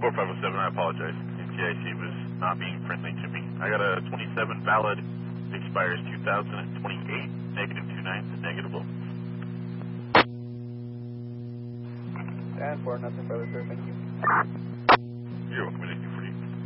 4507, I apologize. NTIC was not being friendly to me. I got a 27 valid, expires 2028, negative 29 to negatable. And for nothing further, sir, thank you. You're welcome, thank you.